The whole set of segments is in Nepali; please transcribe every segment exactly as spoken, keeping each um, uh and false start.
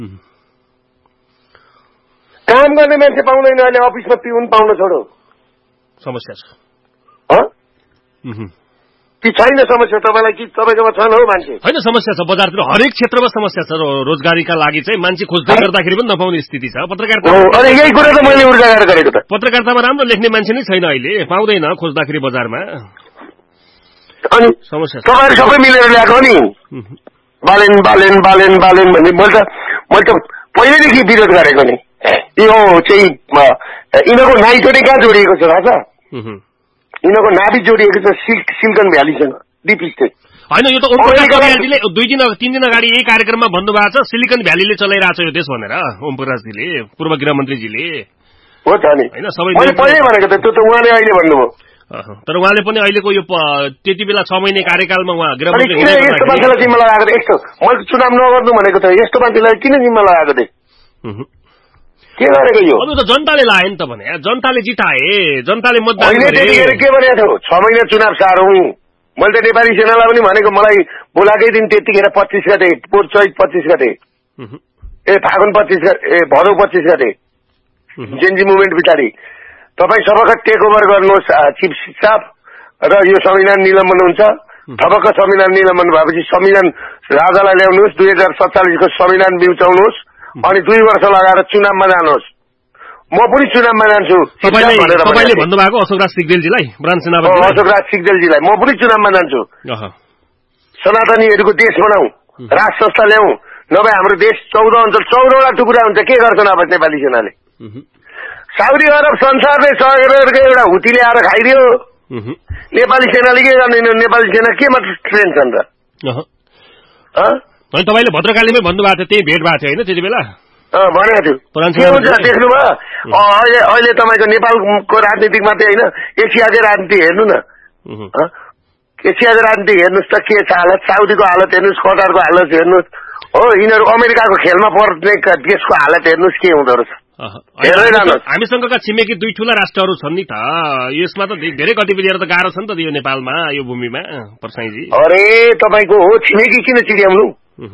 काम गर्ने मान्छे पाउँदैन अहिले अफिसमा पिउन पाउन छोडो समस्या छ कि छैन समस्या तपाईँलाई कि तपाईँकोमा छन् हो मान्छे होइन समस्या छ बजारतिर हरेक क्षेत्रमा समस्या छ रोजगारीका लागि चाहिँ मान्छे खोज्दै गर्दाखेरि पनि नपाउने स्थिति छ पत्रकारिता अनि यही कुरा त मैले उजागर गरेको त पत्रकारितामा राम्रो लेख्ने मान्छे नै छैन अहिले पाउँदैन खोज्दाखेरि बजारमा अनि समस्या तपाईँहरू सबै मिलेर ल्याएको नि बालेन बालेन बालेन बालेन भन्ने मैले त मैले त पहिल्यैदेखि विरोध गरेको नि यो चाहिँ यिनीहरूको नाइ जोडी कहाँ जोडिएको छ थाहा छ यिनीहरूको नाभि जोडिएको छ सिल्क सिल्कन भ्यालीसँग डिप स्टेट होइन यो त ओम प्रकाश चौधरीले दुई दिन तीन दिन अगाडि यही कार्यक्रममा भन्नुभएको छ सिलिकन भ्यालीले चलाइरहेको छ यो देश भनेर ओम प्रकाशजीले पूर्व गृहमन्त्रीजीले हो त नि होइन सबै मैले पहिल्यै भनेको त त्यो त उहाँले अहिले भन्नुभयो तर उहाँले पनि अहिलेको यो त्यति बेला छ महिने कार्यकालमा उहाँ गृहमन्त्री यस्तो मान्छेलाई जिम्मा लगाएको थिएँ यस्तो मैले चुनाव नगर्नु भनेको त यस्तो मान्छेलाई किन जिम्मा लगाएको थिएँ के गरेको यो अब त जनताले लाए नि त भने जनताले जिताए जनताले मतदान गरे त्यतिखेर के भनेको थियो छ महिना चुनाव सारौँ मैले त नेपाली सेनालाई पनि भनेको मलाई बोलाएकै दिन त्यतिखेर पच्चिस गते पोहोर चैत पच्चिस गते ए फागुन पच्चिस गते ए भदौ पच्चिस गते जेनजी मुभमेन्ट पछाडि तपाईँ सबैका टेक ओभर गर्नुहोस् चिफ स्टाफ र यो संविधान निलम्बन हुन्छ सबैको संविधान निलम्बन भएपछि संविधान राजालाई ल्याउनुहोस् दुई हजार सत्तालिसको संविधान बिउचाउनुहोस् अनि दुई वर्ष लगाएर चुनावमा जानुहोस् म पनि चुनावमा जान्छु तपाईँले भन्नुभएको अशोकराज सिग्देलजीलाई अशोकराज सिग्देलजीलाई म पनि चुनावमा जान्छु सनातनीहरूको देश बनाऊ राज संस्था ल्याऊ नभए हाम्रो देश चौध अञ्चल चौधवटा टुक्रा हुन्छ के गर्छन् अब नेपाली सेनाले साउदी अरब संसारले सहयोगको एउटा हुतीले आएर खाइदियो नेपाली सेनाले के गर्दैन नेपाली सेना केमा ट्रेन छन् र तपाईँले भद्रकालीमै भन्नुभएको थियो त्यही भेट भएको थियो होइन त्यति बेला भनेको थियो के हुन्छ देख्नुभयो अहिले अहिले तपाईँको नेपालको राजनीतिक मात्रै होइन एसियाकै राजनीति हेर्नु न एसियाको राजनीति हेर्नुहोस् त के छ हालत साउदीको हालत हेर्नुहोस् कतारको हालत हेर्नुहोस् हो यिनीहरू अमेरिकाको खेलमा पर्ने देशको हालत हेर्नुहोस् के हुँदो रहेछ हामीसँगका छिमेकी दुई ठूला राष्ट्रहरू छन् नि त यसमा त धेरै गतिविधिहरू त गाह्रो छ नि त यो नेपालमा यो भूमिमा परसाईजी अरे तपाईँको हो छिमेकी किन चिडियाउनु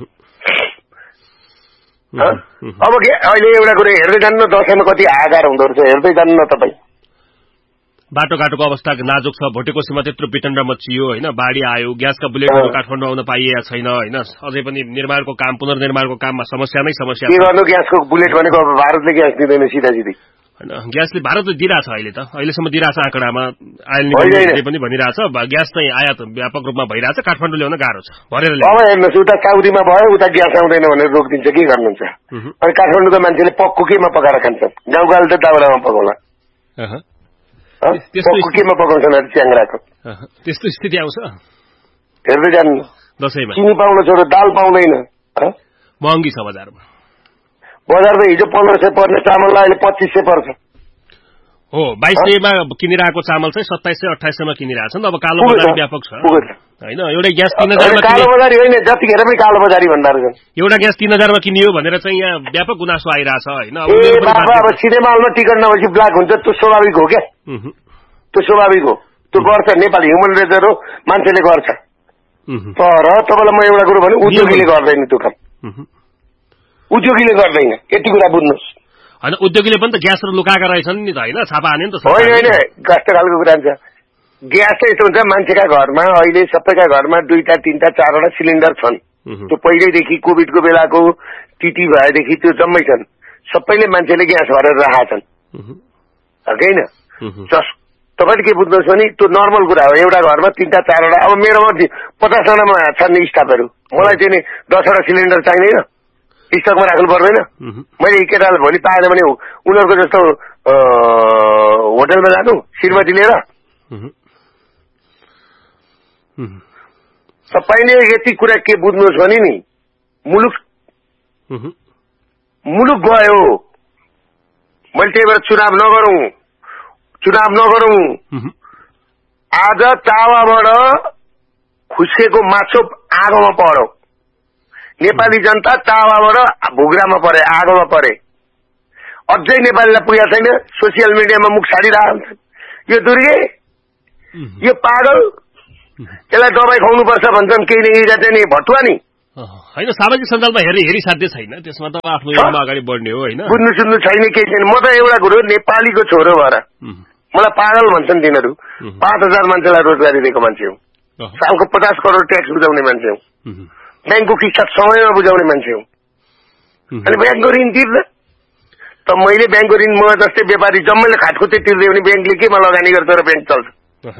अब के अहिले एउटा कुरो हेर्दै जानु न दसैँमा कति हाहाकार हुँदो रहेछ हेर्दै जानु न तपाईँ बाटोघाटोको अवस्था नाजुक छ भोटेकोसीमा त्यत्रो विटण्ड मचियो होइन बाढी आयो ग्यासका बुलेटहरू काठमाडौँ आउन पाइएका छैन होइन अझै पनि निर्माणको काम पुनर्निर्माणको काममा समस्या नै समस्या के गर्नु ग्यासको बुलेट भनेको अब भारतले ग्यास दिँदैन सिधा सिधै होइन ग्यासले भारतले दिइरहेछ अहिले त अहिलेसम्म दिइरहेछ आँकडामा आयल निगमले पनि भनिरहेछ ग्यास चाहिँ आयात व्यापक रूपमा भइरहेछ काठमाडौँ ल्याउन गाह्रो छ भरेर अब हेर्नुहोस् उता साउदीमा भयो उता ग्यास आउँदैन भनेर रोकिदिन्छ के गर्नुहुन्छ अनि काठमाडौँ त मान्छेले पक्को केमा पकाएर खान्छन् गाउँगाले त दाउरामा पकाउला पक्को केमा पकाउँछन् अरे च्याङ्राको त्यस्तो स्थिति आउँछ हेर्दै जानु दसैँमा चिनी पाउन छोडो दाल पाउँदैन महँगी छ बजारमा बजार त हिजो पन्ध्र सय पर्ने चामल अहिले पच्चिस सय पर्छ हो बाइस सयमा किनिरहेको चामल चाहिँ सत्ताइस सय अठाइस सयमा किनिरहेको छ नि त अब कालो बजारी व्यापक छ होइन एउटा ग्यास तीन हजारमा कालो बजारी होइन जतिखेर पनि कालो बजारी भन्दा रहेछन् एउटा ग्यास तीन हजारमा किनियो भनेर चाहिँ यहाँ व्यापक गुनासो आइरहेछ होइन अब सिनेमा हलमा टिकट नभएपछि ब्ल्याक हुन्छ त्यो स्वाभाविक हो क्या त्यो स्वाभाविक हो त्यो गर्छ नेपाली ह्युमन नेचर हो मान्छेले गर्छ तर तपाईँलाई म एउटा कुरो भने उद्योगीले गर्दैन त्यो काम उद्योगीले गर्दैन यति कुरा बुझ्नुहोस् होइन उद्योगीले पनि त ग्यासहरू लुकाएका रहेछन् नि त होइन छापा हाने नि त होइन होइन कस्तो खालको कुरा हुन्छ ग्यास चाहिँ यस्तो हुन्छ मान्छेका घरमा अहिले सबैका घरमा दुईटा तिनटा चारवटा सिलिन्डर छन् त्यो पहिल्यैदेखि कोभिडको बेलाको टिटी भएदेखि त्यो जम्मै छन् सबैले मान्छेले ग्यास भरेर राखेका छन् होइन जस तपाईँले के बुझ्नुहोस् भने त्यो नर्मल कुरा हो एउटा घरमा तिनटा चारवटा अब मेरोमा पचासजनामा छन् स्टाफहरू मलाई चाहिँ नि दसवटा सिलिन्डर चाहिँदैन स्टकमा राख्नु पर्दैन मैले केटालाई भोलि पाएन भने उनीहरूको जस्तो होटलमा जानु श्रीमती लिएर तपाईँले यति कुरा के बुझ्नुहोस् भने नि मुलुक मुलुक गयो मैले त्यही भएर चुनाव नगरौं चुनाव नगरौं आज तावाबाट खुस्केको माछो आगोमा पढौ नेपाली जनता तावाबाट भुग्रामा परे आगोमा परे अझै नेपालीलाई पुगेको छैन सोसियल मिडियामा मुख छाडिरहन्छन् यो दुर्गे यो पागल यसलाई दबाई खुवाउनुपर्छ भन्छन् केही न केही जान्छ नि भटुवा नि होइन सामाजिक सञ्जालमा हेरी हेरी साध्य छैन, त्यसमा त आफ्नो योगमा अगाडि बढ्ने हो होइन। बुझ्नु सुन्नु छैन केही छैन। म त एउटा कुरो नेपालीको छोरो भएर मलाई पागल भन्छन् तिनीहरू। पाँच हजार मान्छेलाई रोजगारी दिएको मान्छे हो, सालको पचास करोड ट्याक्स बुझाउने मान्छे हो, ब्याङ्कको किस्ता समयमा बुझाउने मान्छे हो। अनि ब्याङ्कको ऋण तिर्दा त मैले ब्याङ्कको ऋण म जस्तै व्यापारी जम्मैले खाटखुट्टे तिर्दियो भने ब्याङ्कले केमा लगानी गर्छ र ब्याङ्क चल्छ?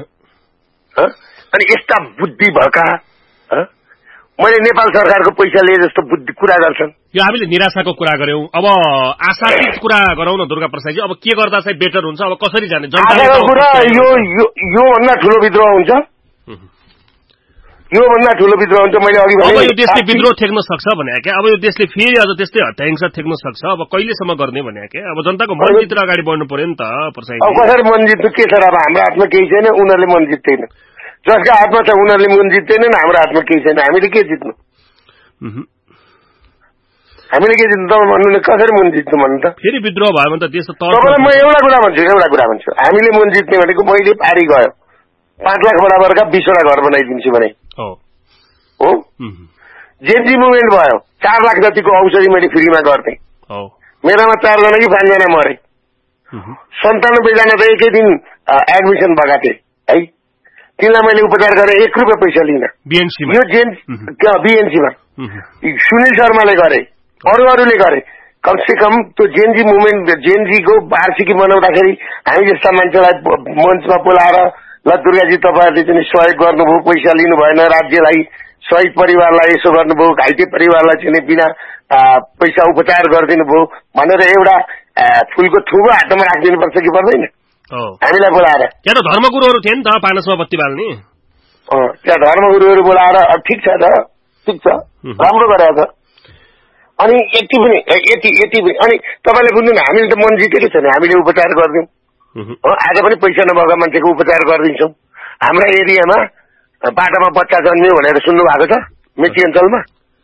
अनि यस्ता बुद्धि भएका मैले नेपाल सरकारको पैसा लिए जस्तो बुद्धि कुरा गर्छन्। यो हामीले निराशाको कुरा गर्यौं, अब आशातीत कुरा गरौँ न दुर्गा प्रसादजी। अब के गर्दा चाहिँ बेटर हुन्छ, अब कसरी जाने? आशाको कुरा यो यो भन्दा ठुलो विद्रोह हुन्छ, यो भन्दा ठुलो विद्रोह हुन्छ। मैले अघि भने अब यो देशले विद्रोह थेक्न सक्छ भने क्या, अब यो देशले फेरि अझ त्यस्तै हत्याहिंसा थेक्न सक्छ। अब कहिलेसम्म गर्ने भने क्या, अब जनताको मन जितेर अगाडि बढ्नु पर्यो नि त प्रसादजी। अब कसरी मन जित्नु के छ र? अब हाम्रो हातमा केही छैन, उनीहरूले मन जित्दैन। जसका हातमा छ उनीहरूले मन जित्दैनन्, हाम्रो हातमा केही छैन, हामीले के जित्नु? हामीले के जित्नु? तपाईँ भन्नु न कसरी मन जित्नु भन्नु त? फेरि विद्रोह भयो भने त देश त तपाईँलाई म एउटा कुरा भन्छु, एउटा कुरा भन्छु। हामीले मन जित्ने भनेको मैले पारी गयो पाँच लाख बराबरका बिसवटा घर बनाइदिन्छु भने हो। जेएनजी मुभमेन्ट भयो, चार लाख जतिको औषधि मैले फ्रीमा गर्थेँ। मेरामा चारजना कि पाँचजना मरे, सन्तानब्बे जना त एकै दिन एडमिसन भएका थिए है। तिनलाई मैले उपचार गरेँ, एक रुपियाँ पैसा लिन। यो जेन बिएनसीमा सुनिल शर्माले गरे, अरू अरूले गरे। कमसे कम त्यो जेएनजी मुभमेन्ट जेएनजीको वार्षिकी मनाउँदाखेरि हामी जस्ता मान्छेलाई मञ्चमा बोलाएर ल दुर्गाजी तपाईँहरूले चाहिँ सहयोग गर्नुभयो, पैसा लिनु भएन, राज्यलाई शहीद परिवारलाई यसो गर्नुभयो, घाइते परिवारलाई चाहिँ बिना पैसा उपचार गरिदिनु भयो भनेर एउटा फुलको थुगो हातमा राखिदिनुपर्छ कि पर्दैन हामीलाई बोलाएर? त्यहाँ त धर्मगुरुहरू थिए नि त पानसमा बत्ती बाल्ने। त्यहाँ धर्मगुरुहरू बोलाएर ठिक छ त, ठिक छ, राम्रो गरेर छ। अनि यति पनि यति यति पनि अनि तपाईँले बुझ्नु न, हामीले त मन जितेको छैन, हामीले उपचार गरिदिउँ। आज पनि पैसा नभएका मान्छेको उपचार गरिदिन्छौँ। हाम्रा एरियामा बाटोमा बच्चा जन्मियो भनेर सुन्नु भएको छ मेची अञ्चलमा?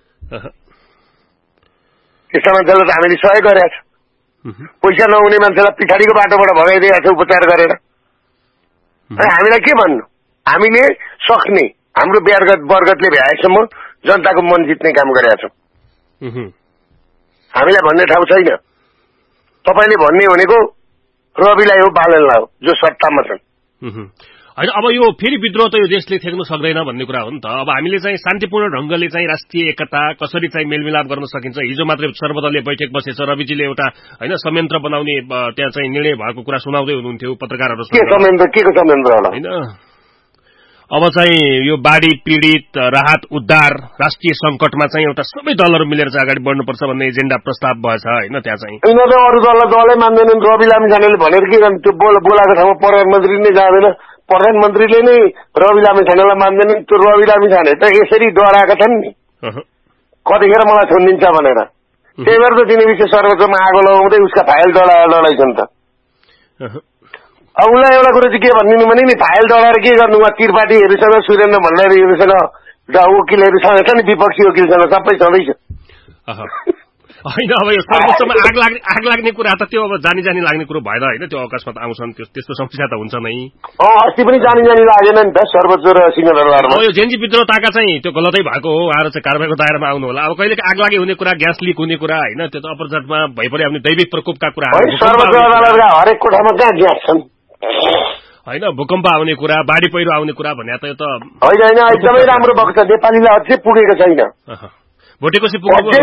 त्यस्ता मान्छेलाई त हामीले सहयोग गरेका छ। पैसा नहुने मान्छेलाई पछाडिको बाटोबाट भगाइदिएको छ उपचार गरेर। हामीलाई के भन्नु? हामीले सक्ने हाम्रो ब्यारगत वर्गतले भ्याएसम्म जनताको मन जित्ने काम गरेका छौँ। हामीलाई भन्ने ठाउँ छैन। तपाईँले भन्ने भनेको रविलाई हो, बालनलाई हो, जो सत्तामा छन्। होइन, अब यो फेरि विद्रोह त यो देशले थेक्न सक्दैन भन्ने कुरा हो नि त। अब हामीले चाहिँ शान्तिपूर्ण ढंगले चाहिँ राष्ट्रिय एकता कसरी चाहिँ मेलमिलाप गर्न सकिन्छ। हिजो मात्रै सर्वदलीय बैठक बसेछ, रविजीले एउटा होइन संयन्त्र बनाउने त्यहाँ चाहिँ निर्णय भएको कुरा सुनाउँदै हुनुहुन्थ्यो पत्रकारहरू। के संयन्त्र? के को संयन्त्र होला? होइन, अब चाहिँ यो बाढी पीडित राहत उद्धार राष्ट्रिय संकटमा चाहिँ एउटा सबै दलहरू मिलेर चाहिँ अगाडि बढ्नुपर्छ भन्ने एजेन्डा प्रस्ताव भएछ होइन। त्यहाँ चाहिँ यिनीहरू अरू दललाई दलै मान्दैनन्। रवि लामिछानेले भनेर के गर्नु? त्यो बोलाएको ठाउँमा प्रधानमन्त्री नै जाँदैन, प्रधानमन्त्रीले नै रवि लामिछानेलाई मान्दैनन्। त्यो रवि लामिछाने त यसरी डराएका छन् नि कतिखेर मलाई छोडिदिन्छ भनेर। त्यही भएर त तिनी विषय सर्वोच्चमा आगो लगाउँदै उसका फाइल डढाएर डढाइछन् त। अब उसलाई एउटा कुरो चाहिँ के भनिदिनु भने नि, फाइल डढाएर के गर्नु? उहाँ त्रिपाठीहरूसँग सुरेन्द्र भण्डारीहरूसँग वकिलहरूसँग छ नि, विपक्षी वकिलसँग सबै छँदैछ होइन। अब यो सर्वोच्चमा आग लाग्ने आग लाग्ने कुरा त त्यो अब जानी जानी लाग्ने कुरो भएन होइन। त्यो अकस्मात आउँछन्, त्यो त्यस्तो समस्या त हुन्छ नै। अस्ति पनि जानी जानी लागेन नि त सर्वोच्च र सिंहदरबारमा। यो जेएनजी विद्रोह ताका चाहिँ त्यो गलतै भएको हो, आएर चाहिँ कारबाहीको दायरामा आउनु होला। अब कहिले आग लागे हुने कुरा, ग्यास लिक हुने कुरा होइन, त्यो त अपरजटमा भइपरि आउने दैविक प्रकोपका कुरा। सर्वोच्च अदालतका हरेक कोठामा कहाँ ग्यास छन् होइन, भूकम्प आउने कुरा, बाढी पहिरो आउने कुरा भने त यो त होइन होइन एकदमै राम्रो भएको छ। नेपालीलाई अझै पुगेको छैन। भोटेकोसी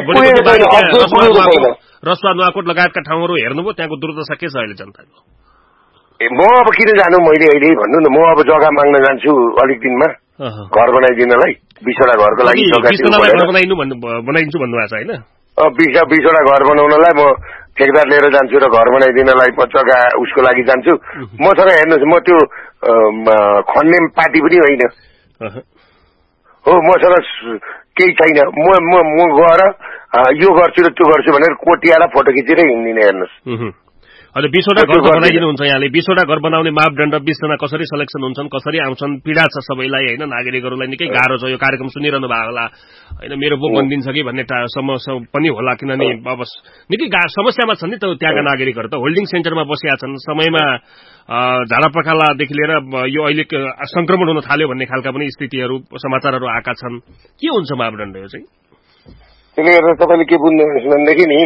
रसुवा नुवाकोट लगायतका ठाउँहरू हेर्नुभयो, त्यहाँको दुर्दशा के छ अहिले जनताको? म अब किन जानु, मैले अहिले भन्नु न, म अब जग्गा माग्न जान्छु अलिक दिनमा घर बनाइदिनलाई, बिसवटा घरको लागि बनाइदिन्छु भन्नुभएको छ होइन? बिस बिसवटा घर बनाउनलाई म ठेकदार लिएर जान्छु र घर बनाइदिनलाई जग्गा उसको लागि जान्छु। मसँग हेर्नुहोस्, म त्यो खन्ने पार्टी पनि होइन हो, मसँग केही छैन। म म गएर यो गर्छु र त्यो गर्छु भनेर कोटियालाई फोटो खिचेर हिँड्दिनँ। हेर्नुहोस्, अहिले बीसवटा घर बनाइदिनुहुन्छ यहाँले। बीसवटा घर बनाउने मापदण्ड, बीसजना कसरी सेलेक्सन हुन्छन्, कसरी आउँछन्, पीडा छ सबैलाई होइन, नागरिकहरूलाई निकै गाह्रो छ। यो कार्यक्रम सुनिरहनु भएको होला होइन, मेरो पो बनिदिन्छ कि भन्ने समस्या पनि होला, किनभने अब निकै गाह्रो समस्यामा छन् नि त त्यहाँका नागरिकहरू। त होल्डिङ सेन्टरमा बसिया छन्, समयमा झाडापखालादेखि लिएर यो अहिले संक्रमण हुन थाल्यो भन्ने खालका पनि स्थितिहरू समाचारहरू आएका छन्। के हुन्छ मापदण्ड यो चाहिँ? त्यसले गर्दा तपाईँले के बुझ्नुहुन्छ भनेदेखि नि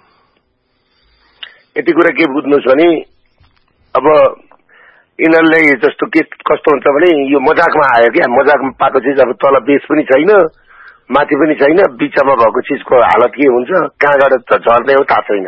यति कुरा के बुझ्नुहोस् भने अब यिनीहरूले जस्तो के कस्तो हुन्छ भने यो मजाकमा आयो क्या, मजाकमा पाएको चिज अब तल बेस पनि छैन माथि पनि छैन, बिचमा भएको चिजको हालत के हुन्छ, कहाँबाट झर्ने हो थाहा छैन।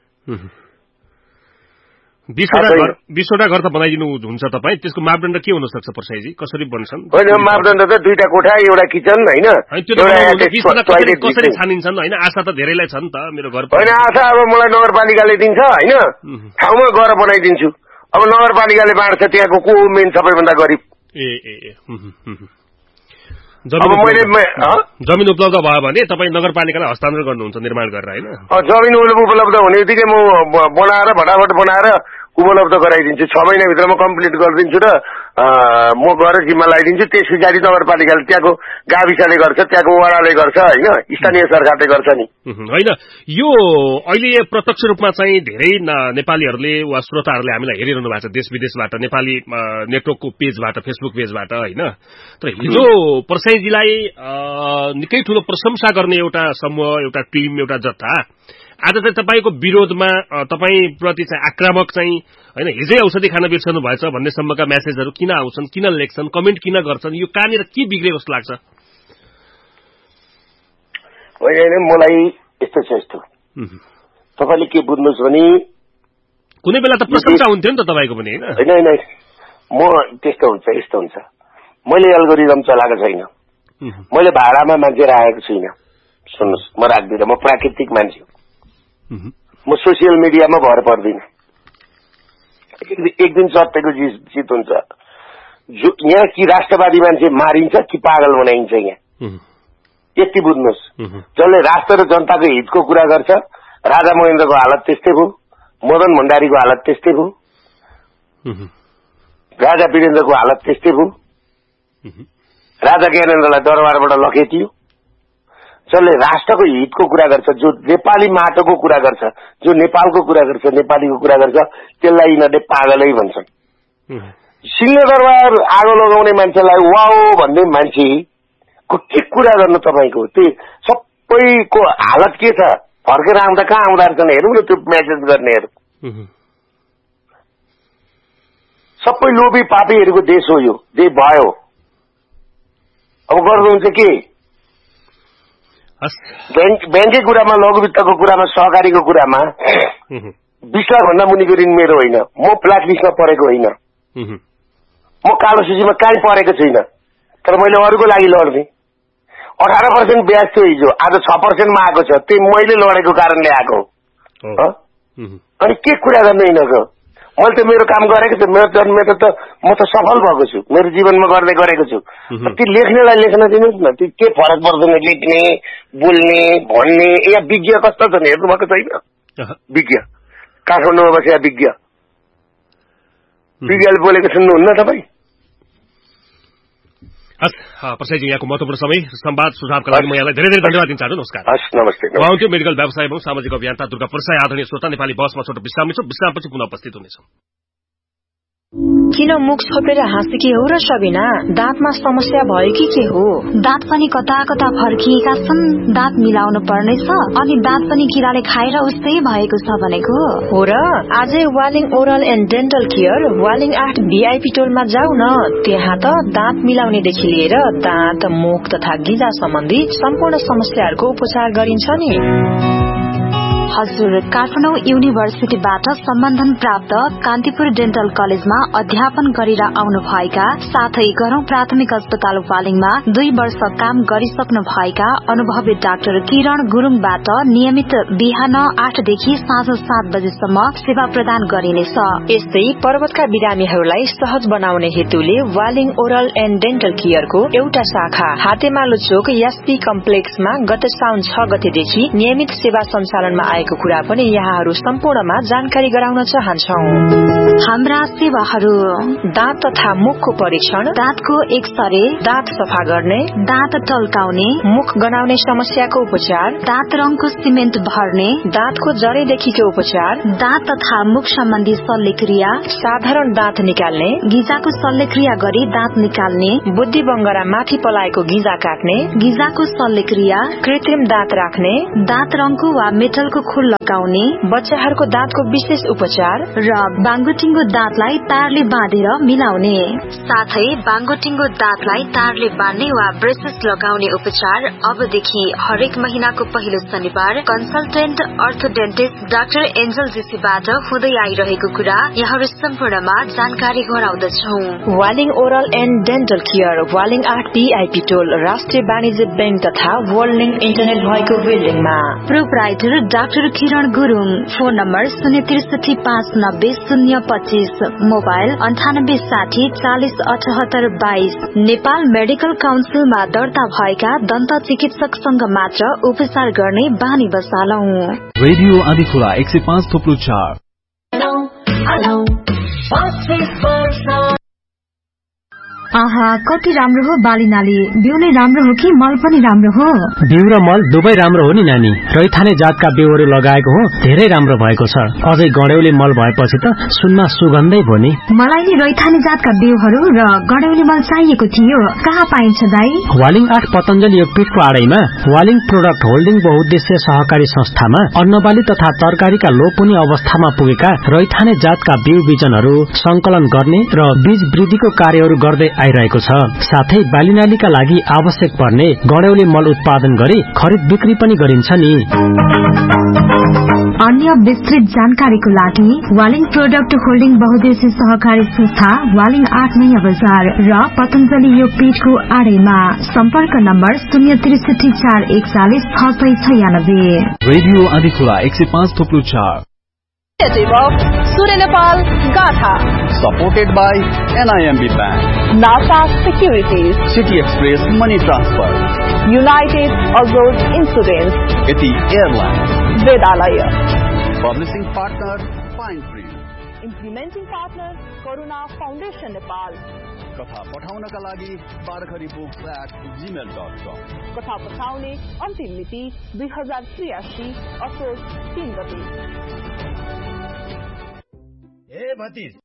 बिसवटा घर त बनाइदिनु हुन्छ तपाईँ, त्यसको मापदण्ड के हुन सक्छ प्रसाईजी, कसरी बन्छन्? होइन मापदण्ड त दुईटा कोठा एउटा किचन होइन, कसरी छानिन्छन् होइन? आशा त धेरैलाई छ नि त मेरो घर। होइन आशा अब मलाई नगरपालिकाले दिन्छ होइन, ठाउँमा गएर बनाइदिन्छु। अब नगरपालिकाले बाँड्छ, त्यहाँको को मेन सबैभन्दा गरिब। ए ए जमिन उपलब्ध भयो भने तपाईँ नगरपालिकालाई हस्तान्तरण गर्नुहुन्छ निर्माण गरेर होइन? जमिन उपलब्ध हुने बित्तिकै म बनाएर फटाफट बनाएर उपलब्ध गराइदिन्छु, छ महिनाभित्रमा कम्प्लिट गरिदिन्छु र म गएर जिम्मा लगाइदिन्छु। त्यस पछाडि नगरपालिकाले त्यहाँको गाविसले गर्छ, त्यहाँको वडाले गर्छ होइन, स्थानीय सरकारले गर्छ नि। होइन यो अहिले प्रत्यक्ष रूपमा चाहिँ धेरै नेपालीहरूले वा श्रोताहरूले हामीलाई हेरिरहनु भएको छ देश विदेशबाट, नेपाली नेटवर्कको पेजबाट, फेसबुक पेजबाट होइन। तर हिजो प्रसाईजीलाई निकै ठूलो प्रशंसा गर्ने एउटा समूह, एउटा टिम, एउटा जत्था आज चाहिँ तपाईँको विरोधमा, तपाईँप्रति चाहिँ आक्रामक चाहिँ होइन, हिजै औषधि खान बिर्सनु भएछ भन्ने सम्मका म्यासेजहरू किन आउँछन्, किन लेख्छन्, कमेन्ट किन गर्छन्, यो कहाँनिर के बिग्रेको जस्तो लाग्छ? होइन मलाई यस्तो छ यस्तो तपाईँले के बुझ्नुहोस् भने कुनै बेला त प्रशंसा हुन्थ्यो नि त तपाईँको पनि होइन? होइन होइन म त्यस्तो हुन्छ यस्तो हुन्छ, मैले एल्गोरिदम चलाएको छैन, मैले भाडामा मान्छे राखेको छुइनँ। सुन्नुहोस् म राख्दिनँ, म प्राकृतिक मान्छे हो, म सोसियल मिडियामा भर पर्दिन। एक दिन सत्यको जित हुन्छ। जो यहाँ कि राष्ट्रवादी मान्छे मारिन्छ कि पागल बनाइन्छ यहाँ, यति बुझ्नुहोस्। जसले राष्ट्र र जनताको हितको कुरा गर्छ, राजा महेन्द्रको हालत त्यस्तै भयो, मदन भण्डारीको हालत त्यस्तै भयो, राजा वीरेन्द्रको हालत त्यस्तै भयो, राजा ज्ञानेन्द्रलाई दरबारबाट लखेटियो। जसले राष्ट्रको हितको कुरा गर्छ, जो नेपाली माटोको कुरा गर्छ, जो नेपालको कुरा गर्छ, नेपालीको कुरा गर्छ, त्यसलाई यिनीहरूले पागलै भन्छन्। सिंहदरबार आगो लगाउने मान्छेलाई वाओ भन्ने मान्छेको के कुरा गर्नु तपाईँको? त्यो सबैको हालत के छ? फर्केर आउँदा कहाँ आउँदा रहेछन् हेरौँ न त्यो म्यासेज गर्नेहरू। सबै लोभी पापीहरूको देश हो यो, जे भयो। अब गर्नुहुन्छ के? ब्याङ्ककै कुरामा, लघुवित्तको कुरामा, सहकारीको कुरामा बीस लाख भन्दा मुनिको ऋण मेरो होइन, म ब्ल्याक लिस्टमा परेको होइन, म कालो सूचीमा कहीँ परेको छुइनँ, तर मैले अरूको लागि लड्थेँ। अठार पर्सेन्ट ब्याज थियो हिजो, आज छ पर्सेन्टमा आएको छ, त्यो मैले लडेको कारणले आएको। अनि के कुरा गर्नु यिनीहरूको? मैले त मेरो काम गरेको छु, मेरो मेरो त म त सफल भएको छु, मेरो जीवनमा गर्दै गरेको छु। ती लेख्नेलाई लेख्न दिनुहोस् न, त्यो के फरक पर्दैन लेख्ने, बोल्ने, भन्ने। यहाँ विज्ञ कस्तो छ हेर्नु भएको छैन? विज्ञ काठमाडौँमा बसेका विज्ञ विज्ञले बोलेको सुन्नुहुन्न तपाईँ? हस् प्रसाईजी, यहाँको महत्वपूर्ण समय संवाद सुझावका लागि म यहाँलाई धेरै धेरै धन्यवाद दिन चाहन्छु। नमस्कार। हस् नमस्ते। उहाँको मेडिकल व्यवसाय एवं सामाजिक अभियन्ता दुर्गा प्रसाई। आदरणीय श्रोता, नेपाली बसमा छोटो विश्राम लिन्छौँ, विश्रामपछि पुनः उपस्थित हुनेछौँ। किन मुख छोपेर हाँसेकी हो र सबिना? दाँतमा समस्या भयो कि के हो? दाँत पनि कता कता फर्किएका छन्, दाँत मिलाउनु पर्नेछ, अनि दाँत पनि किराले खाएर उस्तै भएको छ भनेको हो र? आजै Waling oral and dental care Waling आठ भिआइपी टोलमा जाऊ न। त्यहाँ त दाँत मिलाउनेदेखि लिएर दाँत, मुख तथा गिजा सम्बन्धी सम्पूर्ण समस्याहरूको उपचार गरिन्छ नि। हजुर, काठमाडौँ युनिभर्सिटीबाट सम्बन्धन प्राप्त कान्तिपुर डेन्टल कलेजमा अध्यापन गरेर आउनु भएका साथै गरौं प्राथमिक अस्पताल वालिङमा दुई वर्ष काम गरिसक्नु भएका अनुभवी डाक्टर किरण गुरुङबाट नियमित बिहान आठदेखि साँझ सात बजेसम्म सेवा प्रदान गरिनेछ। यस्तै पर्वतका बिरामीहरूलाई सहज बनाउने हेतुले वालिङ ओरल एन्ड डेन्टल केयरको एउटा शाखा हातेमालो चोक यास्पी कम्प्लेक्समा गत साउन छ गतेदेखि नियमित सेवा सञ्चालनमा रहेको कुरा पनि यहाँहरू सम्पूर्णमा जानकारी गराउन चाहन्छौं। हाम्रा सेवाहरू: दाँत तथा मुखको परीक्षण, दाँतको एक्सरे, दाँत सफा गर्ने, दाँत टल्काउने, मुख गनाउने समस्याको उपचार, दाँत रङको सिमेन्ट भर्ने, दाँतको जरेदेखिको उपचार, दाँत तथा मुख सम्बन्धी शल्यक्रिया, साधारण दाँत निकाल्ने, गिजाको शल्यक्रिया गरी दाँत निकाल्ने, बुद्धि बंगरा माथि पलाएको गिजा काट्ने, गिजाको शल्यक्रिया, कृत्रिम दाँत राख्ने, दाँत रङको वा मेटलको खोल लगाउने, बच्चाहरूको दाँतको विशेष उपचार र बाङ्गोटिङ्गो दाँतलाई तारले बाँधेर मिलाउने, साथै बाङ्गोटिङ्गो दाँतलाई तारले बाँध्ने वा ब्रेसेस लगाउने उपचार अबदेखि हरेक महिनाको पहिलो शनिबार कन्सल्टेन्ट अर्थोडेन्टिस्ट डाक्टर एन्जल जेसीबाट हुँदै आइरहेको कुरा यहाँहरू सम्पूर्णमा जानकारी गराउँदछौ। Waling oral and dental care, Waling आठ बीआईपी टोल, राष्ट्रिय वाणिज्य बैंक तथा वर्ल्ड इन्टरनेट भएको बिल्डिङमा। प्रोप्राइटर डाक्टर किरण गुरुङ। फोन नम्बर शून्य त्रिसठी पाँच नब्बे शून्य पच्चीस, मोबाइल अन्ठानब्बे साठी चालिस अठहत्तर बाइस। नेपाल मेडिकल काउन्सिलमा दर्ता भएका दन्त चिकित्सकसँग मात्र उपचार गर्ने बानी बसालौं। रेडियो आदिखुला एक सय पाँच थोप्लो चार। आहा, कति राम्रो हो बाली नाली। बिउ नै राम्रो हो कि मल पनि राम्रो हो? बिउ र मल दुवै राम्रो हो नि नानी। रैथाने जातका बिउहरू लगाएको हो, धेरै राम्रो भएको छ। अझै गड्यौली मल भएपछि त सुनमा सुगन्धै भयो नि। मलाई नि रैथाने जातका बिउहरू र गड्यौली मल चाहिएको थियो। कहाँ पाइन्छ दाई? वालिङ आठ पतञ्जलि योगपीठको आडैमा वालिङ प्रोडक्ट होल्डिङ बहुउद्देश्य सहकारी संस्थामा अन्नबाली तथा तरकारीका लोपुनी अवस्थामा पुगेका रैथाने जातका बिउ बिजनहरू संकलन गर्ने र बीज वृद्धिको कार्यहरू गर्दै आइरहेको छ। साथै बालीनालीका लागि आवश्यक पर्ने गड्यौली मल उत्पादन गरी खरिद बिक्री पनि गरिन्छ नि। अन्य विस्तृत जानकारीको लागि वालिङ प्रोडक्ट होल्डिङ बहुउद्देश्य सहकारी संस्था वालिङ आठ नयाँ बजार र पतञ्जलि योगपीठको आडैमा। सम्पर्क नम्बर शून्य त्रिसठी चार एकचालिस छ सय छयानब्बे। रेडियो आदिखुला एक सय पाँच थोप्लो चार। Surya Nepal Gatha, supported by N I M B Bank, NASA Securities, City Express Money Transfer, United Azure Insurance, Eti Airlines, Vedalaya. Publishing partner Pine Tree, Implementing partner Karuna Foundation Nepal. कथा पठाउनका लागि बारखरी बुक्स एट जीमेल डट कम। कथा पठाउने अन्तिम मिति दुई हजार त्रियासी असोज तीन गते। ए भतिज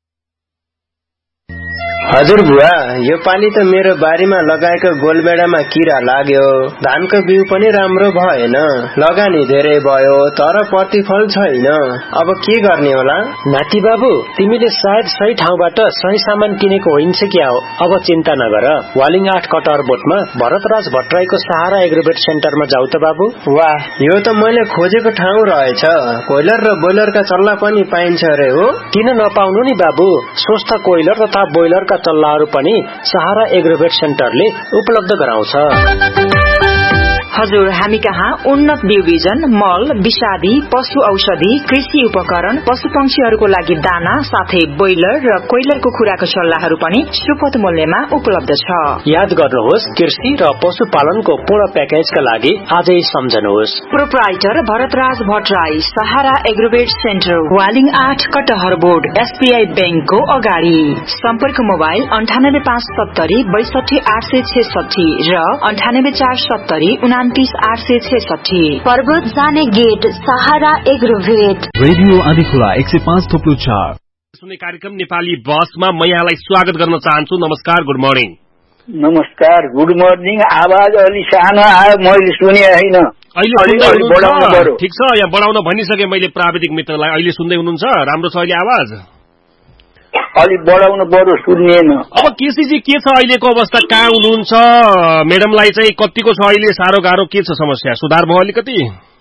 हजुर बुवा, यो पाली त मेरो बारीमा लगाएको गोलमेडामा किरा लाग्यो। धानको बिउ पनि राम्रो भएन, लगानी धेरै भयो तर प्रतिफल छैन। अब के गर्ने होला? नाति बाबु, तिमीले सायद सही ठाउँबाट सही सामान किनेको होइन्छ क्या हो। अब चिन्ता नगर, वालिङ आठ कटहर बोटमा भरतराज भट्टराईको सहारा एग्रोवेट सेन्टरमा जाऊ त बाबु। वाह, यो त मैले खोजेको ठाउँ रहेछ। कोइलर र बोइलरका चल्ला पनि पाइन्छ अरे हो? किन नपाउनु नि बाबु, स्वस्थ कोइलर तथा बोइलरका चल्लाहरू पनि सहारा एग्रोवेट सेन्टरले उपलब्ध गराउँछ। हजुर, हामी कहाँ उन्नत बिउ बिजन, मल, विषादी, पशु औषधि, कृषि उपकरण, पशु पंक्षीहरूको लागि दाना, साथै बोइलर र कोइलरको खुराको सल्लाहहरू पनि सुपथ मूल्यमा उपलब्ध छ। याद गर्नुहोस्, कृषि र पशुपालनको पूर्ण प्याकेजका लागि आजै सम्झनुहोस्। प्रोप्राइटर भरतराज भट्टराई, सहारा एग्रोवेट सेन्टर, वालिङ आठ कटहर बोर्ड, एसबीआई बैंकको अगाडि। सम्पर्क मोबाइल अन्ठानब्बे पाँच सत्तरी बैसठी आठ सय छेसठी र अन्ठानब्बे चार सत्तरी उनातिस आठ सय छेसठी। पर्वत जाने गेट सहारा एग्रोवेट। रेडियो आदिखुला एक सय पाँच थोप्लो चार। सुन्ने कार्यक्रम नेपाली बसमा म यहाँलाई स्वागत गर्न चाहन्छु। नमस्कार, गुड मर्निङ। नमस्कार, गुड मर्निङ। आवाज अलि सानो आयो, मैले सुने होइन। अहिले ठिक छ, यहाँ बढाउन भनिसके मैले प्राविधिक मित्रलाई। अहिले सुन्दै हुनुहुन्छ? राम्रो छ अहिले आवाज? अलिक बढाउनु पर्यो, सुनिएन। अब केसीजी के छ अहिलेको अवस्था? कहाँ हुनुहुन्छ? मेडमलाई चाहिँ कतिको छ अहिले साह्रो गाह्रो? के छ समस्या? सुधार भयो अलिकति?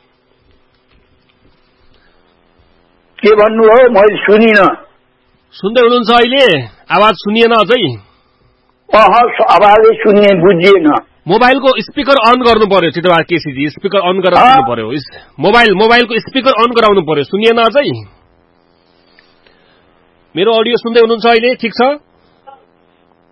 के भन्नु हो? मैले सुनिन। सुन्दै हुनुहुन्छ अहिले? आवाज सुनिएन अझै? अह, आवाजै सुनिए, बुझिएन। मोबाइलको स्पिकर अन गर्नु पर्यो छिटो केसीजी, स्पिकर अन गराउनु पर्यो। मोबाइल मोबाइलको स्पिकर अन गराउनु पर्यो। सुनिएन अझै? मेरो अडियो सुन्दै हुनुहुन्छ अहिले? ठिक छ?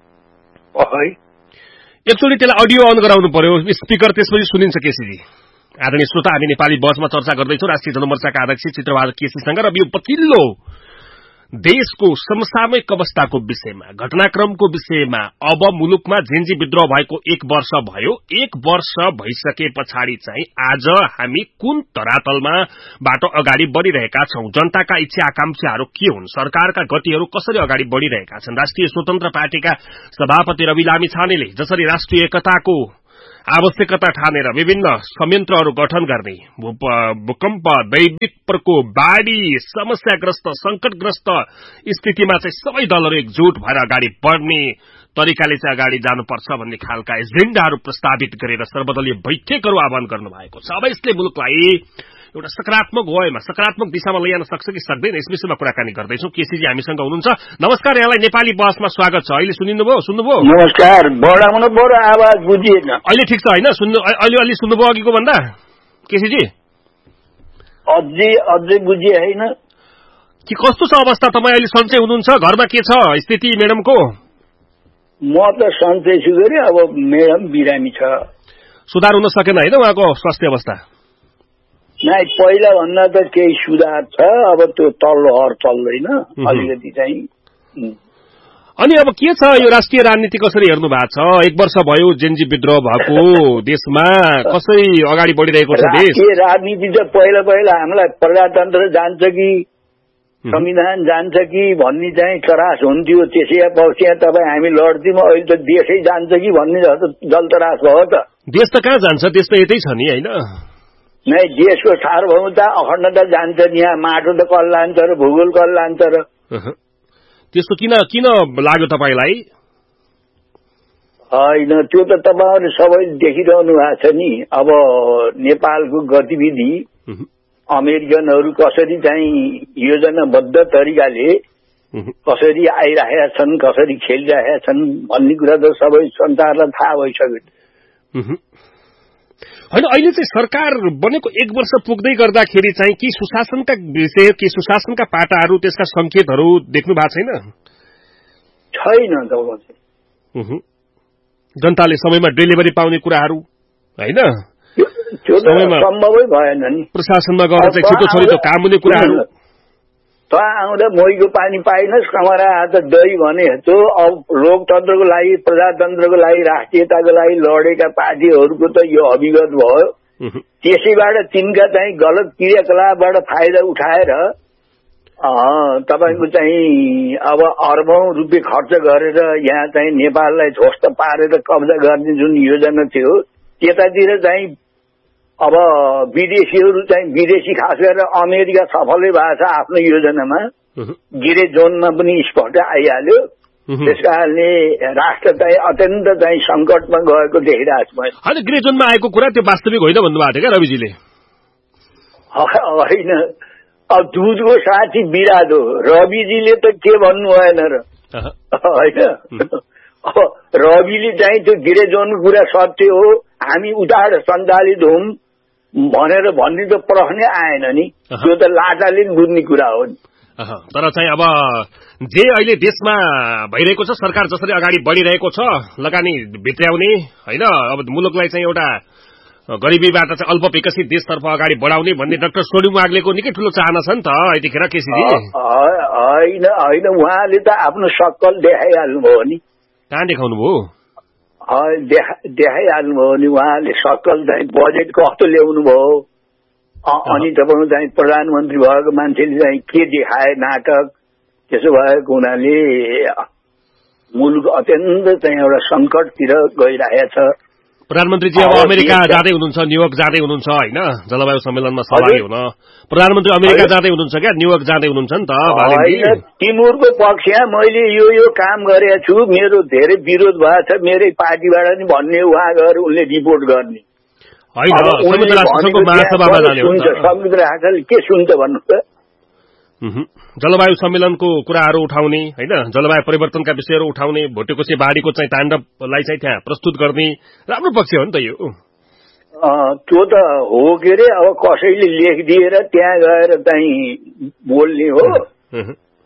एकचोटि त्यसलाई अडियो अन गराउनु पर्यो, स्पिकर, त्यसपछि सुनिन्छ केसीजी। आदरणीय श्रोता, हामी नेपाली बसमा चर्चा गर्दैछौँ राष्ट्रिय जनमोर्चाका अध्यक्ष चित्रबहादुर केसीसँग र यो पछिल्लो देशको समसामयिक अवस्थाको विषयमा, घटनाक्रमको विषयमा। अब मुलुकमा जेन्जी विद्रोह भएको एक वर्ष भयो। एक वर्ष भइसके पछाडि चाहिँ आज हामी कुन धरातलमा बाटो अगाडि बढ़िरहेका छौं? जनताका इच्छा आकांक्षाहरू के हुन्? सरकारका गतिहरू कसरी अगाडि बढ़िरहेका छन्? राष्ट्रिय स्वतन्त्र पार्टीका सभापति रवि लामिछानेले जसरी राष्ट्रिय एकताको आवश्यकता ठानेर विभिन्न संयन्त्रहरू गठन गर्ने, भूकम्प, दैविक प्रकोप, बाढ़ी, समस्याग्रस्त, संकटग्रस्त स्थितिमा चाहिँ सबै दलहरू एकजुट भएर अगाडि बढ़ने तरिकाले चाहिँ अगाडि जानुपर्छ भन्ने खालका एजेन्डाहरू प्रस्तावित गरेर सर्वदलीय बैठकहरू आह्वान गर्नु भएको छ। अब यसले मुलुकलाई एउटा सकारात्मक वयमा, सकारात्मक दिशामा लैजान सक्छ कि सक्दैन, यस विषयमा कुराकानी गर्दैछौँ। केसीजी हामीसँग हुनुहुन्छ। नमस्कार, यहाँलाई नेपाली बसमा स्वागत छ। अहिले सुनिनुभयो? सुन्नुभयो? नमस्कार। बढाउनु पर्यो, आवाज बुझिएन। अहिले ठिक छ होइन? सुन्नु अहिले अलि सुन्नुभयो अघिको भन्दा केसीजी? अझै अझै बुझिए होइन कि कस्तो छ अवस्था? तपाईँ अहिले सन्चै हुनुहुन्छ? घरमा के छ स्थिति म्याडमको? म त सन्चै छु गरे, अब म्याडम बिरामी छ। सुधार हुन सकेन होइन उहाँको स्वास्थ्य अवस्था? नै, पहिला भन्दा त केही सुधार छ। अब त्यो तल्लो हर चल्दैन अलिकति चाहिँ। अनि अब के छ यो राष्ट्रिय राजनीति कसरी हेर्नु भएको छ? एक वर्ष भयो जेन्जी विद्रोह भएको देशमा, कसरी अगाडि बढ़िरहेको छ देश? राष्ट्रिय राजनीति त पहिला पहिला हामीलाई प्रजातन्त्र जान्छ कि संविधान जान्छ कि भन्ने चाहिँ तरास हुन्थ्यो। त्यसै पक्ष तपाईँ हामी लड्थ्यौँ। अहिले त देशै जान्छ कि भन्ने जस्तो जलतरास भयो त। देश त कहाँ जान्छ? देश त यतै छ नि होइन? नै, देशको सार्वभौमता अखण्डता जान्छ। यहाँ माटो त कल लान्छ र भूगोल कल लान्छ र। त्यस्तो किन किन लाग्यो तपाईँलाई? होइन, त्यो त तपाईँहरू सबै देखिरहनु भएको छ नि। अब नेपालको गतिविधि अमेरिकनहरू कसरी चाहिँ योजनाबद्ध तरिकाले कसरी आइरहेका छन्, कसरी खेलिरहेका छन् भन्ने कुरा त सबै संसारलाई थाहा भइसक्यो। होइन, अहिले चाहिँ सरकार बनेको एक वर्ष पुग्दै गर्दाखेरि चाहिँ कि सुशासनका विषय, कि सुशासनका पाटाहरू, त्यसका संकेतहरू देख्नु भएको छैन? छैन त। जनताले समयमा डेलिभरी पाउने कुराहरू होइन, त्यो त सम्भवै भएन नि। प्रशासनमा गएर चाहिँ छिटो छिटो काम हुने कुराहरू। त आउँदा मोहीको पानी पाइनस्, कमरा हात दही भने जस्तो। अब लोकतन्त्रको लागि, प्रजातन्त्रको लागि, राष्ट्रियताको लागि लडेका पार्टीहरूको त यो अभिगत भयो। त्यसैबाट तिनका चाहिँ गलत क्रियाकलापबाट फाइदा उठाएर तपाईँको चाहिँ अब अरबौं रुपियाँ खर्च गरेर यहाँ चाहिँ नेपाललाई ध्वस्त पारेर कब्जा गर्ने जुन योजना थियो, त्यतातिर चाहिँ अब विदेशीहरू चाहिँ विदेशी खास गरेर अमेरिका सफलै भएको छ आफ्नो योजनामा। गिरे जोनमा पनि स्पष्ट आइहाल्यो। त्यस कारणले राष्ट्र चाहिँ अत्यन्त चाहिँ संकटमा गएको देखिरहेको छु मैले। होइन, ग्रे जोनमा आएको कुरा त्यो वास्तविक होइन भन्नुभएको थियो क्या रविजीले? होइन, अब दुधको साथी बिरादो। रविजीले त के भन्नु भएन र होइन? अब रविले चाहिँ त्यो गिरे जोनको कुरा सत्य हो, हामी उतार सञ्चालित हौं भनेर भन्ने त प्रश्नै आएन नि। त्यो त लाटाले बुझ्ने कुरा हो नि। तर चाहिँ अब जे अहिले देशमा भइरहेको छ, सरकार जसरी अगाडि बढ़िरहेको छ, लगानी भित्र्याउने होइन, अब मुलुकलाई चाहिँ एउटा गरिबीबाट चाहिँ अल्प विकसित देशतर्फ अगाडि बढाउने भन्ने डाक्टर सोनिम वाग्लेको निकै ठूलो चाहना छ नि त यतिखेर केसीजी? होइन होइन, उहाँले त आफ्नो सक्कल देखाइहाल्नुभयो नि। कहाँ देखाउनु भयो? देखाइहाल्नुभयो नि उहाँले सक्कल चाहिँ। बजेट कस्तो ल्याउनु भयो, अनि तपाईँ चाहिँ प्रधानमन्त्री भएको मान्छेले चाहिँ के देखाए नाटक। त्यसो भएको हुनाले मुलुक अत्यन्त चाहिँ एउटा संकटतिर गइरहेको छ। प्रधानमन्त्रीजी अब अमेरिका जाँदै हुनुहुन्छ, न्युयोर्क जाँदै हुनुहुन्छ होइन, जलवायु सम्मेलनमा सहभागी हुन प्रधानमन्त्री अमेरिका जाँदै हुनुहुन्छ क्या, न्युयोर्क जाँदै हुनुहुन्छ नि त? होइन, तिमीहरूको पक्षमा मैले यो यो काम गरेको छु, मेरो धेरै विरोध भएको छ मेरै पार्टीबाट नि भन्ने उहाँ गएर उनले रिपोर्ट गर्ने होइन। संयुक्त राष्ट्रसङ्घको महासभामा जाने हो। संयुक्त राष्ट्रले के सुन्छ भन्नु त? जलवायु सम्मेलनको कुराहरू उठाउने होइन, जलवायु परिवर्तनका विषयहरू उठाउने, भोटेकोशी बाढीको चाहिँ ताण्डवलाई चाहिँ त्यहाँ प्रस्तुत गर्ने राम्रो पक्ष हो नि त यो। त्यो त हो के अरे, अब कसैले लेखिदिएर त्यहाँ गएर चाहिँ बोल्ने हो।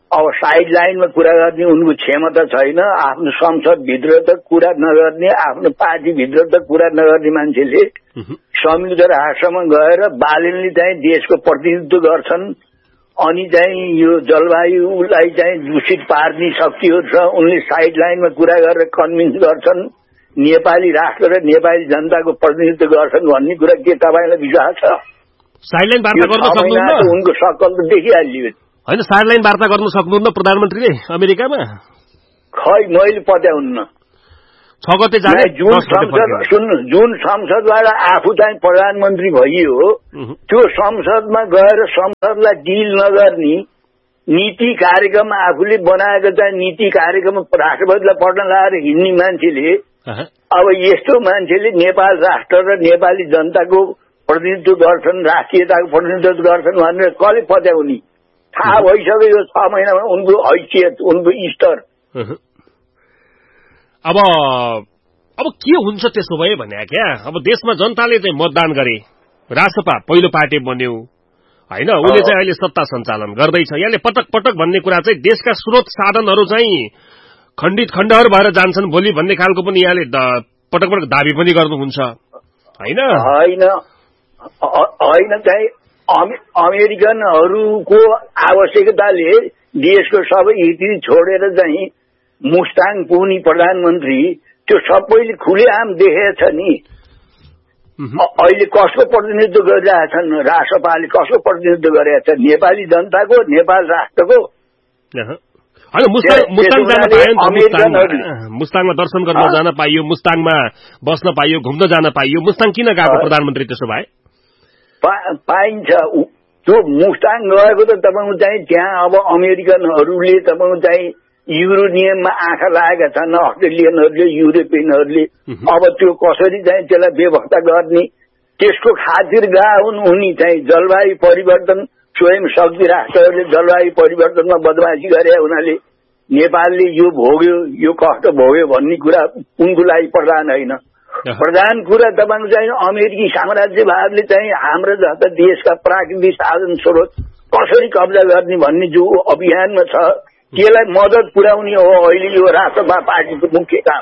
अब साइड लाइनमा कुरा गर्ने उनको क्षमता छैन। आफ्नो संसदभित्र त कुरा नगर्ने, आफ्नो पार्टीभित्र त कुरा नगर्ने मान्छेले संयुक्त राष्ट्रमा गएर बालेनले चाहिँ देशको प्रतिनिधित्व गर्छन्। अनि चाहिँ यो जलवायुलाई चाहिँ दूषित पार्ने शक्तिहरू छ, उनले साइड लाइनमा कुरा गरेर कन्भिन्स गर्छन्, नेपाली राष्ट्र र नेपाली जनताको प्रतिनिधित्व गर्छन् भन्ने कुरा के तपाईँलाई विश्वास छ? साइडलाइन वार्ता गर्न सक्नुहुन्न? उनको सकल त देखिहालियो होइन, साइडलाइन वार्ता गर्न सक्नुहुन्न प्रधानमन्त्रीले अमेरिकामा? खै मैले पत्याउन्न। छ गते जाने जुन संसद सुन्नु जुन संसदबाट आफू चाहिँ प्रधानमन्त्री भइयो त्यो संसदमा गएर संसदलाई डिल नगर्ने नीति कार्यक्रम आफूले बनाएको चाहिँ नीति कार्यक्रम राष्ट्रपतिलाई पढ्न लगाएर हिँड्ने मान्छेले अब यस्तो मान्छेले नेपाल राष्ट्र र नेपाली जनताको प्रतिनिधित्व गर्छन्, राष्ट्रियताको प्रतिनिधित्व गर्छन् भनेर कसले पत्याउने? थाहा भइसक्यो यो छ महिनामा उनको हैसियत, उनको स्तर। अब अब के हुन्छ त्यसो भए भने क्या? अब देशमा जनताले चाहिँ मतदान गरे, रासपा पहिलो पार्टी बन्यो होइन, उसले चाहिँ अहिले सत्ता सञ्चालन गर्दैछ। यहाँले पटक पटक भन्ने कुरा चाहिँ देशका स्रोत साधनहरू चाहिँ खण्डित खण्डहर भएर जान्छन् भोलि भन्ने खालको पनि यहाँले पटक पटक दाबी पनि गर्नुहुन्छ होइन? होइन होइन चाहिँ अमेरिकनहरूको आवश्यकताले देशको सबै हित छोडेर चाहिँ मुस्ताङ पुग्ने प्रधानमन्त्री त्यो सबैले खुलेआम देखेछ नि। अहिले कसको प्रतिनिधित्व गरिरहेछन्? राष्ट्रपाले कसको प्रतिनिधित्व गरेका छन्? नेपाली जनताको, नेपाल राष्ट्रको। मुस्ताङमा दर्शन गर्न जान पाइयो, मुस्ताङमा बस्न पाइयो, घुम्न जान पाइयो। मुस्ताङ किन गएको प्रधानमन्त्री त्यसो भए? पाइन्छ त्यो मुस्ताङ गएको त तपाईँको चाहिँ त्यहाँ अब अमेरिकनहरूले तपाईँको चाहिँ युरोनियममा आँखा लागेका छन्, अस्ट्रेलियनहरूले, युरोपियनहरूले। अब त्यो कसरी चाहिँ त्यसलाई व्यवस्था गर्ने त्यसको खातिर गए हुन् उनी चाहिँ। जलवायु परिवर्तन स्वयं शक्ति राष्ट्रहरूले जलवायु परिवर्तनमा बदमाशी गरे हुनाले नेपालले यो भोग्यो, यो कष्ट भोग्यो भन्ने कुरा उनको लागि प्रधान होइन। प्रधान कुरा तपाईँको चाहिँ अमेरिकी साम्राज्यवादले चाहिँ हाम्रो जस्ता देशका प्राकृतिक साधन स्रोत कसरी कब्जा गर्ने भन्ने जो अभियानमा छ त्यसलाई मद्दत पुर्याउने हो अहिले यो राष्ट्रपा पार्टीको मुख्य काम।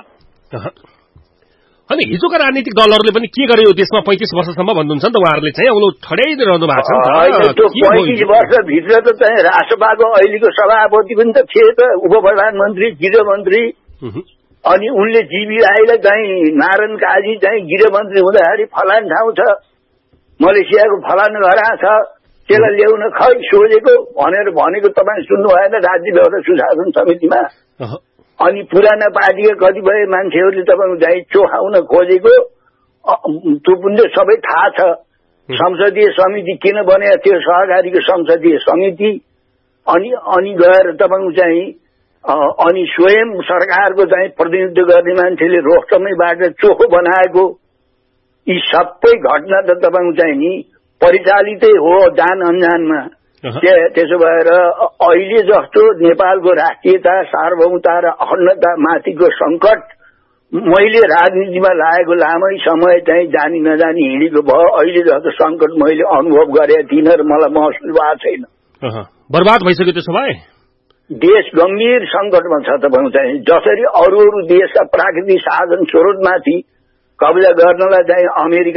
अनि हिजोका राजनीतिक दलहरूले पनि के गर्यो देशमा पैंतिस वर्षसम्म भन्नुहुन्छ नि त उहाँहरूले चाहिँ अब ठड्याइरहनु भएको छ नि त। त्यो पैंतिस वर्षभित्र त चाहिँ राष्ट्रपाको अहिलेको सभापति पनि त थिए त, उप प्रधानमन्त्री, गृहमन्त्री। अनि उनले जीवी राईलाई चाहिँ नारायण काजी चाहिँ गृहमन्त्री हुँदाखेरि फलान ठाउँ छ, मलेसियाको फलान घर छ, त्यसलाई ल्याउन खै सोधेको भनेर भनेको तपाईँ सुन्नु भएन राज्य व्यवस्था सुशासन समितिमा? अनि पुराना पार्टीका कतिपय मान्छेहरूले तपाईँको चाहिँ चोखाउन खोजेको त्यो पनि सबै थाहा छ। संसदीय समिति किन बनेको थियो? सहकारीको संसदीय समिति। अनि अनि गएर तपाईँको चाहिँ अनि स्वयं सरकारको चाहिँ प्रतिनिधित्व गर्ने मान्छेले रोस्टमैबाट चोखो बनाएको यी सबै घटना त तपाईँको चाहिँ नि परिचालितै हो जान अनजानमा। त्यसो भएर अहिले जस्तो नेपालको राष्ट्रियता, सार्वभौमता र अखण्डता माथिको संकट मैले राजनीतिमा लागेको लामै समय चाहिँ जानी नजानी हिँडेको भयो। अहिले जस्तो संकट मैले अनुभव गरेको थिइनँ र मलाई महसुस भएको छैन। बर्बाद भइसक्यो त्यसो भए देश गम्भीर संकटमा छ। तपाईँको चाहिँ जसरी अरू अरू देशका प्राकृतिक साधन स्रोतमाथि कब्जा गर्नलाई चाहिँ अमेरिका